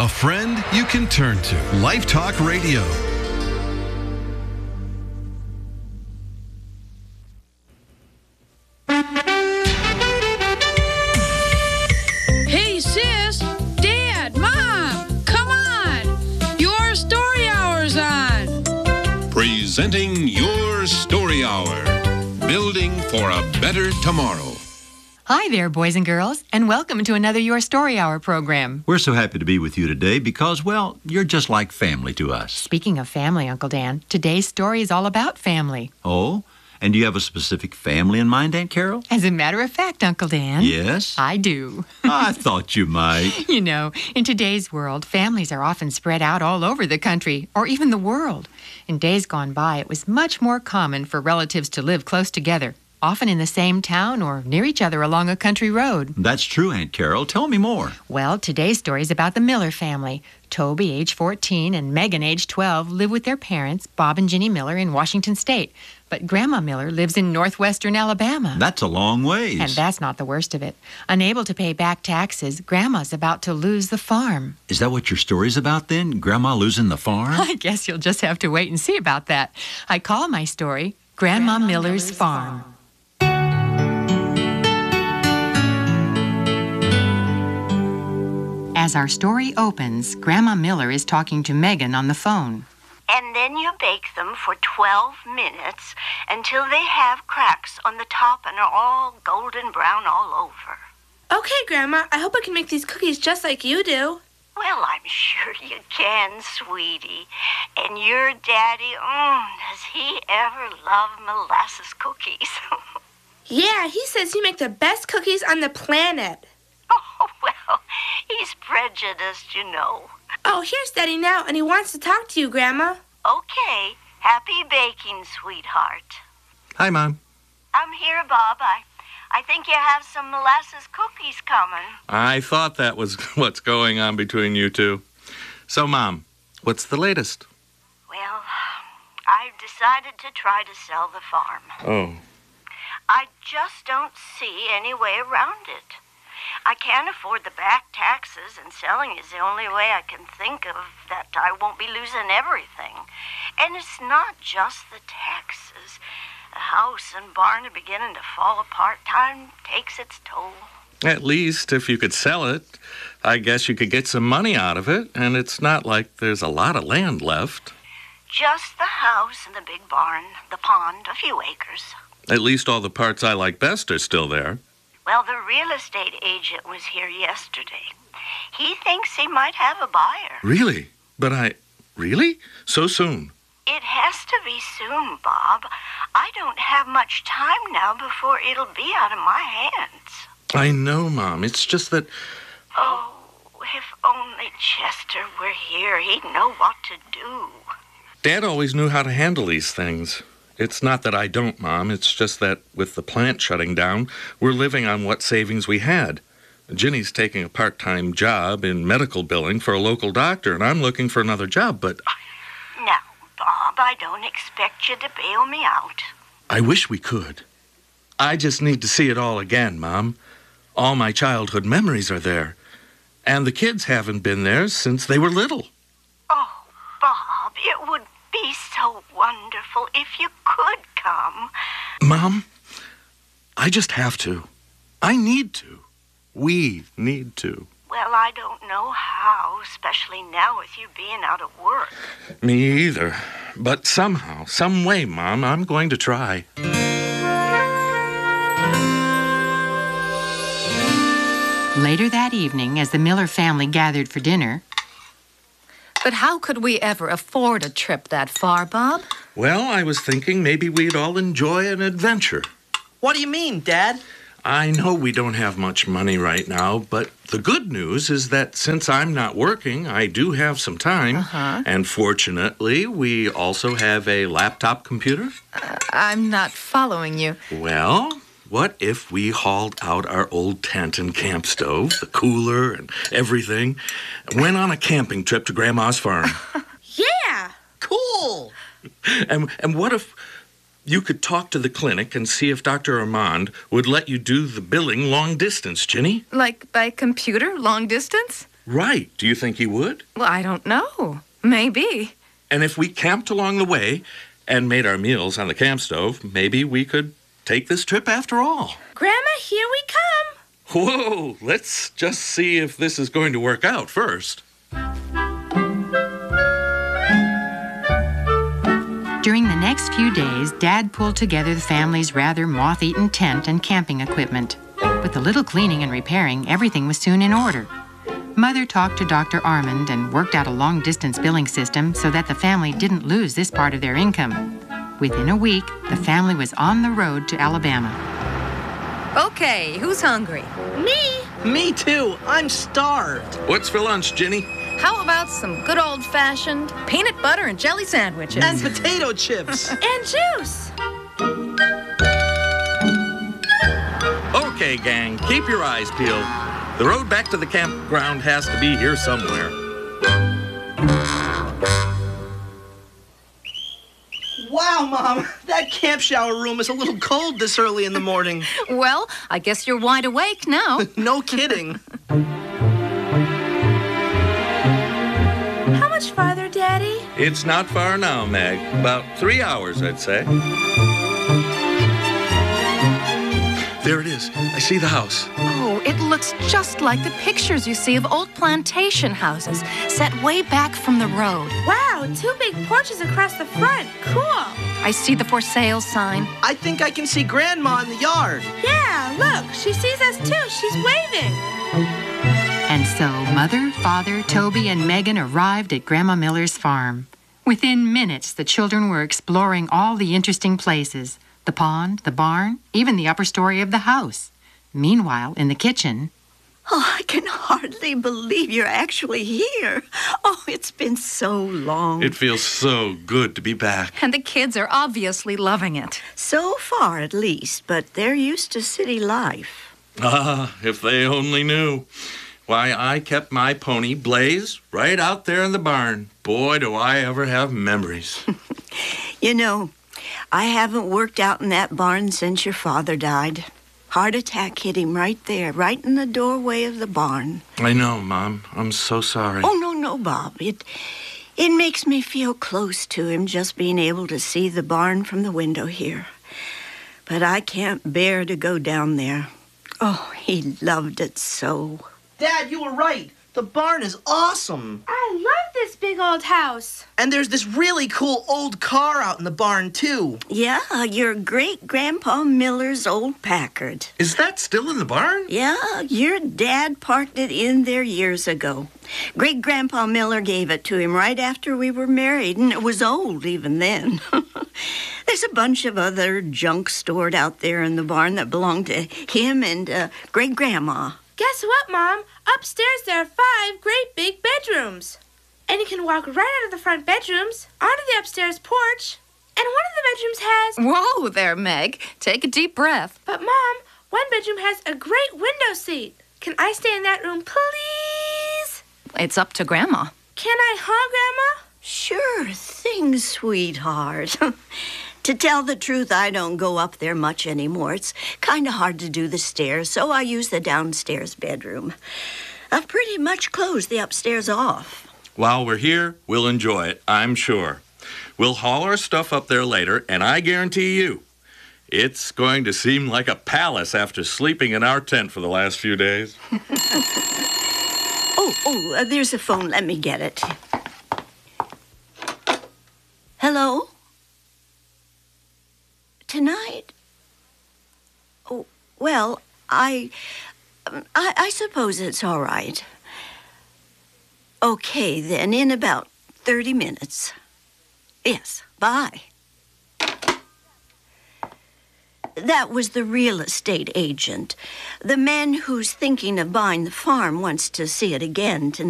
A friend you can turn to. Life Talk Radio. Hey, sis, Dad, Mom, come on. Your story hour's on. Presenting Your Story Hour. Building for a better tomorrow. Hi there, boys and girls, and welcome to another Your Story Hour program. We're so happy to be with you today because, well, you're just like family to us. Speaking of family, Uncle Dan, today's story is all about family. Oh? And do you have a specific family in mind, Aunt Carol? As a matter of fact, Uncle Dan. Yes? I do. I thought you might. You know, in today's world, families are often spread out all over the country, or even the world. In days gone by, it was much more common for relatives to live close together, often in the same town or near each other along a country road. That's true, Aunt Carol. Tell me more. Well, today's story is about the Miller family. Toby, age 14, and Megan, age 12, live with their parents, Bob and Ginny Miller, in Washington State. But Grandma Miller lives in northwestern Alabama. That's a long ways. And that's not the worst of it. Unable to pay back taxes, Grandma's about to lose the farm. Is that what your story's about then? Grandma losing the farm? I guess you'll just have to wait and see about that. I call my story Grandma Miller's Farm. As our story opens, Grandma Miller is talking to Megan on the phone. And then you bake them for 12 minutes until they have cracks on the top and are all golden brown all over. Okay, Grandma, I hope I can make these cookies just like you do. Well, I'm sure you can, sweetie. And your daddy, does he ever love molasses cookies? Yeah, he says you make the best cookies on the planet. Oh, well, he's prejudiced, you know. Oh, here's Daddy now, and he wants to talk to you, Grandma. Okay, happy baking, sweetheart. Hi, Mom. I'm here, Bob. I think you have some molasses cookies coming. I thought that was what's going on between you two. So, Mom, what's the latest? Well, I've decided to try to sell the farm. Oh. I just don't see any way around it. I can't afford the back taxes, and selling is the only way I can think of that I won't be losing everything. And it's not just the taxes. The house and barn are beginning to fall apart. Time takes its toll. At least, if you could sell it, I guess you could get some money out of it, and it's not like there's a lot of land left. Just the house and the big barn, the pond, a few acres. At least all the parts I like best are still there. Well, the real estate agent was here yesterday. He thinks he might have a buyer. Really? But really? So soon? It has to be soon, Bob. I don't have much time now before it'll be out of my hands. I know, Mom. It's just that... Oh, if only Chester were here, he'd know what to do. Dad always knew how to handle these things. It's not that I don't, Mom. It's just that with the plant shutting down, we're living on what savings we had. Ginny's taking a part-time job in medical billing for a local doctor, and I'm looking for another job, but... Now, Bob, I don't expect you to bail me out. I wish we could. I just need to see it all again, Mom. All my childhood memories are there. And the kids haven't been there since they were little. Oh, Bob, it would be so wonderful if you could come. Mom, I just have to. I need to. We need to. Well, I don't know how, especially now with you being out of work. Me either. But somehow, some way, Mom, I'm going to try. Later that evening, as the Miller family gathered for dinner... But how could we ever afford a trip that far, Bob? Well, I was thinking maybe we'd all enjoy an adventure. What do you mean, Dad? I know we don't have much money right now, but the good news is that since I'm not working, I do have some time. And fortunately, we also have a laptop computer. I'm not following you. Well, what if we hauled out our old tent and camp stove, the cooler and everything, and went on a camping trip to Grandma's farm? Yeah! Cool! And what if you could talk to the clinic and see if Dr. Armand would let you do the billing long distance, Ginny? Like by computer, long distance? Right. Do you think he would? Well, I don't know. Maybe. And if we camped along the way and made our meals on the camp stove, maybe we could take this trip after all. Grandma, here we come. Whoa, let's just see if this is going to work out first. During the next few days, Dad pulled together the family's rather moth-eaten tent and camping equipment. With a little cleaning and repairing, everything was soon in order. Mother talked to Dr. Armand and worked out a long-distance billing system so that the family didn't lose this part of their income. Within a week, the family was on the road to Alabama. Okay, who's hungry? Me? Me too. I'm starved. What's for lunch, Ginny? How about some good old-fashioned peanut butter and jelly sandwiches? And potato chips. And juice. Okay, gang, keep your eyes peeled. The road back to the campground has to be here somewhere. Wow, Mom. That camp shower room is a little cold this early in the morning. Well, I guess you're wide awake now. No kidding. How much farther, Daddy? It's not far now, Mag. About 3 hours, I'd say. There it is. I see the house. Oh, it looks just like the pictures you see of old plantation houses set way back from the road. Wow, 2 big porches across the front. Cool. I see the for sale sign. I think I can see Grandma in the yard. Yeah, look, she sees us too. She's waving. And so Mother, Father, Toby, and Megan arrived at Grandma Miller's farm. Within minutes, the children were exploring all the interesting places. The pond, the barn, even the upper story of the house. Meanwhile, in the kitchen... Oh, I can hardly believe you're actually here. Oh, it's been so long. It feels so good to be back. And the kids are obviously loving it. So far, at least, but they're used to city life. Ah, if they only knew. Why, I kept my pony, Blaze, right out there in the barn. Boy, do I ever have memories. You know, I haven't worked out in that barn since your father died. Heart attack hit him right there, right in the doorway of the barn. I know, Mom. I'm so sorry. Oh, no, Bob. It makes me feel close to him just being able to see the barn from the window here. But I can't bear to go down there. Oh, he loved it so. Dad, you were right. The barn is awesome. I love this big old house. And there's this really cool old car out in the barn, too. Yeah, your great-grandpa Miller's old Packard. Is that still in the barn? Yeah, your dad parked it in there years ago. Great-grandpa Miller gave it to him right after we were married, and it was old even then. There's a bunch of other junk stored out there in the barn that belonged to him and great-grandma. Guess what, Mom? Upstairs there are 5 great big bedrooms. And you can walk right out of the front bedrooms onto the upstairs porch. And one of the bedrooms has... Whoa there, Meg. Take a deep breath. But, Mom, one bedroom has a great window seat. Can I stay in that room, please? It's up to Grandma. Can I, Grandma? Sure thing, sweetheart. To tell the truth, I don't go up there much anymore. It's kind of hard to do the stairs, so I use the downstairs bedroom. I've pretty much closed the upstairs off. While we're here, we'll enjoy it, I'm sure. We'll haul our stuff up there later, and I guarantee you, it's going to seem like a palace after sleeping in our tent for the last few days. There's a phone. Let me get it. Hello? Tonight? Oh, well, I suppose it's all right. Okay, then, in about 30 minutes. Yes, bye. That was the real estate agent. The man who's thinking of buying the farm wants to see it again tonight.